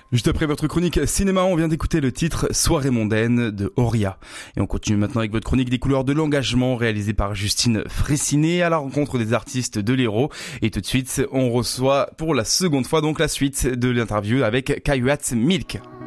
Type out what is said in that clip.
Juste après votre chronique cinéma, on vient d'écouter le titre Soirée mondaine de Auria. Et on continue maintenant avec votre chronique des couleurs de l'engagement réalisée par Justine Fraissinet à la rencontre des artistes de l'Hérault. Et tout de suite, on reçoit pour la seconde fois donc la suite de l'interview avec Kayuat Milk.